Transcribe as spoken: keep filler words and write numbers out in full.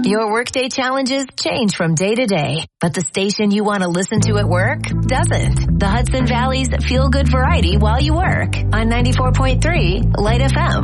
Your workday challenges change from day to day, but the station you want to listen to at work doesn't. The Hudson Valley's Feel Good Variety while you work on ninety-four point three Light F M.